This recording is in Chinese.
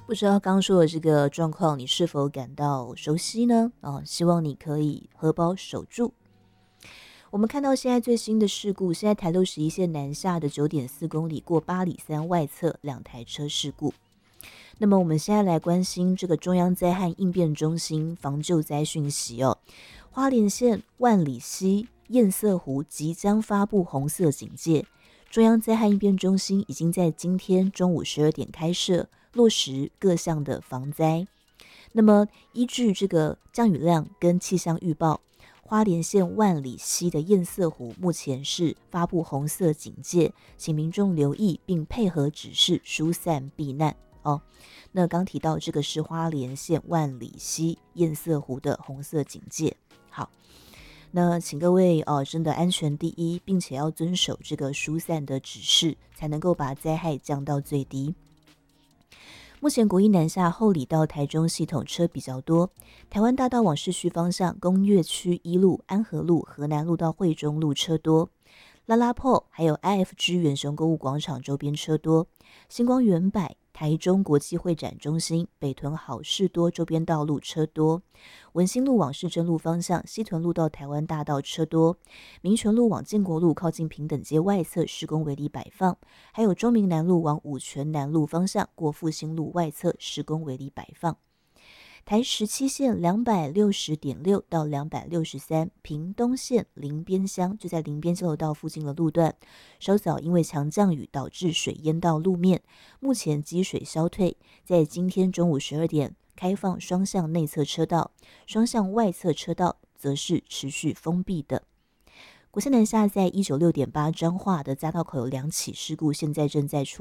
不知道刚说的这个状况，你是否感到熟悉呢？希望你可以荷包守住。我们看到现在最新的事故，现在台61线南下的9.4公里过八里山外侧2台车事故。那么我们现在来关心这个中央灾害应变中心防救灾讯息哦。花莲县万里溪、堰塞湖即将发布红色警戒，中央灾害应变中心已经在今天中午12点开设，落实各项的防灾。那么依据这个降雨量跟气象预报，花莲县万里溪的堰塞湖目前是发布红色警戒，请民众留意并配合指示疏散避难哦。那刚提到这个是花莲县万里溪堰塞湖的红色警戒。好，那请各位真的安全第一，并且要遵守这个疏散的指示，才能够把灾害降到最低。目前国一南下后里到台中系统车比较多，台湾大道往市区方向工业区一路、安和路、河南路到惠中路车多，拉拉破还有 IFG 远雄购物广场周边车多，星光远百、台中国际会展中心、北屯好事多周边道路车多，文心路往市政路方向西屯路到台湾大道车多，民权路往建国路靠近平等街外侧施工围篱摆放，还有中明南路往五权南路方向过复兴路外侧施工围篱摆放。台17线260.6到263，屏东线林边乡就在林边交流道附近的路段，稍早因为强降雨导致水淹到路面，目前积水消退，在今天中午12点开放双向内侧车道，双向外侧车道则是持续封闭的。国线南下在196.8彰化的匝道口有2起事故，现在正在处理。